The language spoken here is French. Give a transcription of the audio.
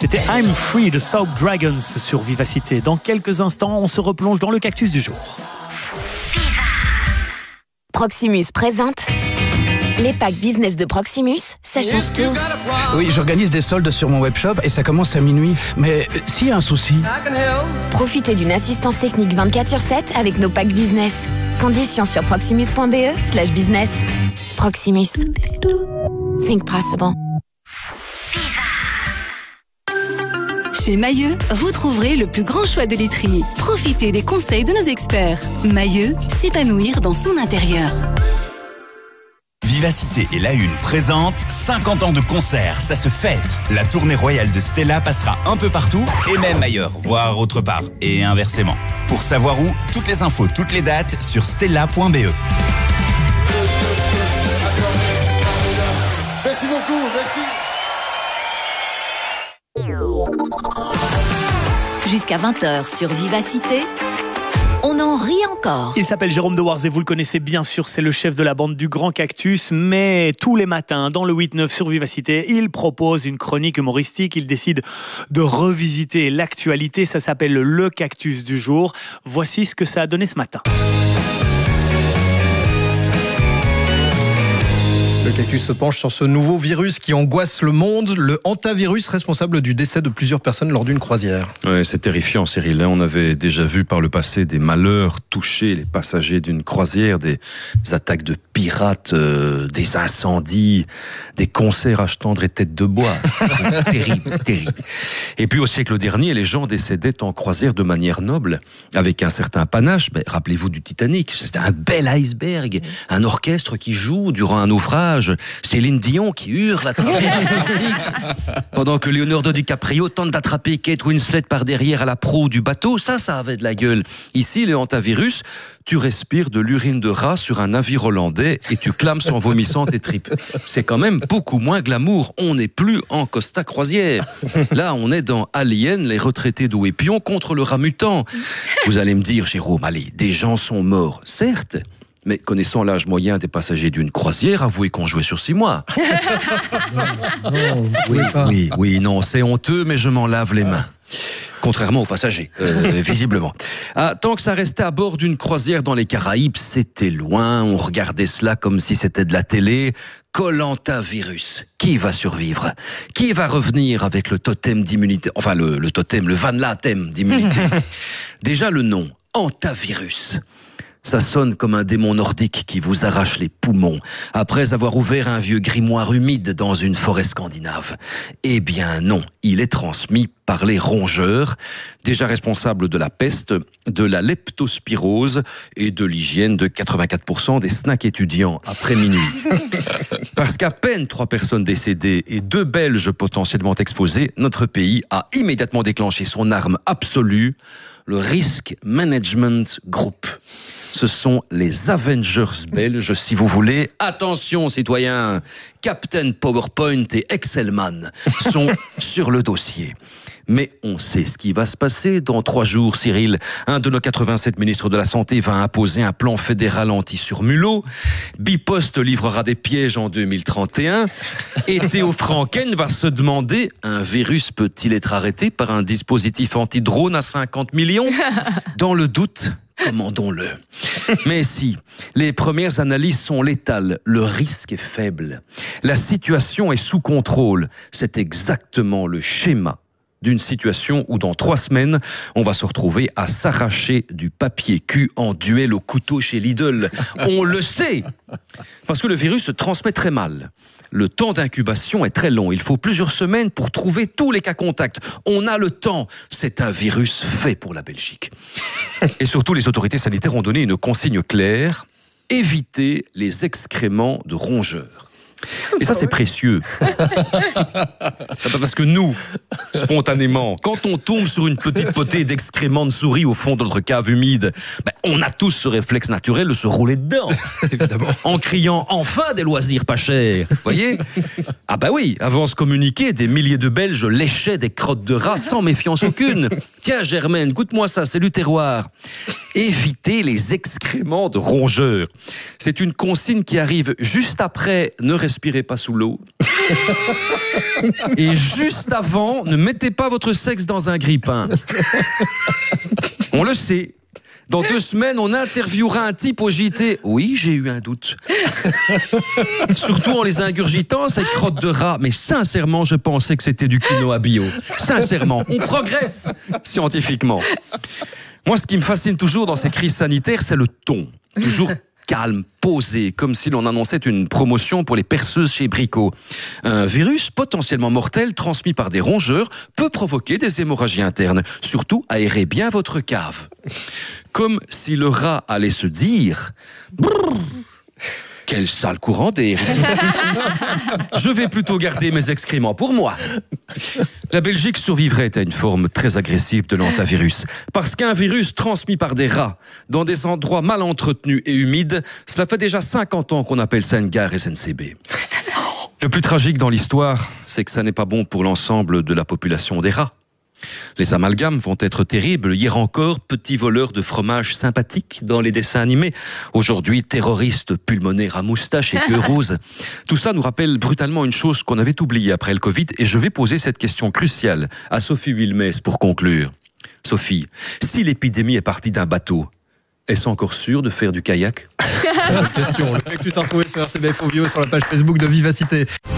C'était I'm Free de Soap Dragons sur Vivacité. Dans quelques instants, on se replonge dans le cactus du jour. Proximus présente les packs business de Proximus, ça change tout. Oui, j'organise des soldes sur mon webshop et ça commence à minuit. Mais s'il y a un souci... Profitez d'une assistance technique 24/7 avec nos packs business. Conditions sur proximus.be/business. Proximus. Think possible. Chez Mailleux, vous trouverez le plus grand choix de literie. Profitez des conseils de nos experts. Mailleux, s'épanouir dans son intérieur. Vivacité et La Une présente 50 ans de concert, ça se fête. La tournée royale de Stella passera un peu partout et même ailleurs, voire autre part, et inversement. Pour savoir où, toutes les infos, toutes les dates sur stella.be. Merci beaucoup, merci. Jusqu'à 20h sur Vivacité, on en rit encore. Il s'appelle Jérôme Dewarze et vous le connaissez bien sûr, c'est le chef de la bande du Grand Cactus. Mais tous les matins, dans le 8-9 sur Vivacité, il propose une chronique humoristique. Il décide de revisiter l'actualité. Ça s'appelle le Cactus du jour. Voici ce que ça a donné ce matin. Le Cactus se penche sur ce nouveau virus qui angoisse le monde, le hantavirus responsable du décès de plusieurs personnes lors d'une croisière. Ouais, c'est terrifiant, Cyril. On avait déjà vu par le passé des malheurs toucher les passagers d'une croisière, des attaques de pirates, des incendies, des concerts à tendre et tête de bois. Terrible, terrible. Et puis au siècle dernier, les gens décédaient en croisière de manière noble, avec un certain panache. Rappelez-vous du Titanic, c'était un bel iceberg, un orchestre qui joue durant un naufrage. Céline Dion qui hurle à travers l'Atlantique, pendant que Leonardo DiCaprio tente d'attraper Kate Winslet par derrière à la proue du bateau. Ça avait de la gueule. Ici, le hantavirus, tu respires de l'urine de rat sur un navire hollandais et tu clames en vomissant tes tripes. C'est quand même beaucoup moins glamour. On n'est plus en Costa Croisière. Là, on est dans Alien, les retraités d'Ouépion contre le rat mutant. Vous allez me dire, Jérôme, allez, des gens sont morts, certes. Mais connaissant l'âge moyen des passagers d'une croisière, avouez qu'on jouait sur 6 mois. Oui, non, c'est honteux, mais je m'en lave les mains. Contrairement aux passagers, visiblement. Tant que ça restait à bord d'une croisière dans les Caraïbes, c'était loin, on regardait cela comme si c'était de la télé. Koh-Lanta-virus, qui va survivre? Qui va revenir avec le totem d'immunité? Enfin, le totem, le Van Latem d'immunité. Déjà le nom, hantavirus. Ça sonne comme un démon nordique qui vous arrache les poumons après avoir ouvert un vieux grimoire humide dans une forêt scandinave. Eh bien non, il est transmis par les rongeurs, déjà responsables de la peste, de la leptospirose et de l'hygiène de 84% des snacks étudiants après minuit. Parce qu'à peine 3 personnes décédées et 2 Belges potentiellement exposés, notre pays a immédiatement déclenché son arme absolue, le Risk Management Group. Ce sont les Avengers belges, si vous voulez. Attention, citoyens, Captain PowerPoint et Excelman sont sur le dossier. Mais on sait ce qui va se passer dans 3 jours, Cyril. Un de nos 87 ministres de la Santé va imposer un plan fédéral anti-surmulot. Bipost livrera des pièges en 2031. Et Théo Franken va se demander, un virus peut-il être arrêté par un dispositif anti-drone à 50 millions? Dans le doute, commandons-le. Mais si, les premières analyses sont létales, le risque est faible. La situation est sous contrôle. C'est exactement le schéma d'une situation où dans 3 semaines, on va se retrouver à s'arracher du papier cul en duel au couteau chez Lidl. On le sait, parce que le virus se transmet très mal. Le temps d'incubation est très long. Il faut plusieurs semaines pour trouver tous les cas contacts. On a le temps. C'est un virus fait pour la Belgique. Et surtout, les autorités sanitaires ont donné une consigne claire. Éviter les excréments de rongeurs. Et ça, c'est précieux. Parce que nous, spontanément, quand on tombe sur une petite potée d'excréments de souris au fond de notre cave humide, on a tous ce réflexe naturel de se rouler dedans. Évidemment. En criant « Enfin des loisirs pas chers !» Voyez ? Ah bah oui, avant ce communiqué, des milliers de Belges léchaient des crottes de rats sans méfiance aucune. Tiens Germaine, goûte-moi ça, c'est du terroir. Éviter les excréments de rongeurs. C'est une consigne qui arrive juste après « Ne respirez pas sous l'eau ». Et juste avant « Ne mettez mettez pas votre sexe dans un grille-pain. On le sait. Dans 2 semaines, on interviewera un type au JT. Oui, j'ai eu un doute. Surtout en les ingurgitant, cette crotte de rat. Mais sincèrement, je pensais que c'était du quinoa bio. Sincèrement, on progresse scientifiquement. Moi, ce qui me fascine toujours dans ces crises sanitaires, c'est le ton. Toujours calme, posé, comme si l'on annonçait une promotion pour les perceuses chez Brico. Un virus potentiellement mortel transmis par des rongeurs peut provoquer des hémorragies internes. Surtout, aérez bien votre cave. Comme si le rat allait se dire... Quel sale courant d'air ici. Je vais plutôt garder mes excréments pour moi. La Belgique survivrait à une forme très agressive de l'hantavirus. Parce qu'un virus transmis par des rats dans des endroits mal entretenus et humides, cela fait déjà 50 ans qu'on appelle ça une gare SNCB. Le plus tragique dans l'histoire, c'est que ça n'est pas bon pour l'ensemble de la population des rats. Les amalgames vont être terribles. Hier encore, petit voleur de fromage sympathique dans les dessins animés. Aujourd'hui, terroriste pulmonaire à moustache et queue rose. Tout ça nous rappelle brutalement une chose qu'on avait oubliée après le Covid. Et je vais poser cette question cruciale à Sophie Wilmès pour conclure. Sophie, si l'épidémie est partie d'un bateau, est-ce encore sûr de faire du kayak ? Question. Le Cactus à retrouver sur RTBF Audio sur la page Facebook de Vivacité.